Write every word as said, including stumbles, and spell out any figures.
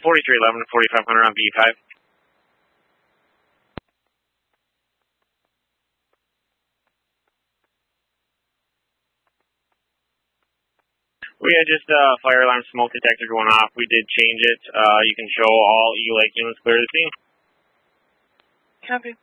forty-three eleven to forty-five hundred on B five. We had just a uh, fire alarm smoke detector going off. We did change it. Uh, you can show all E-Lake units clear to the scene. Copy.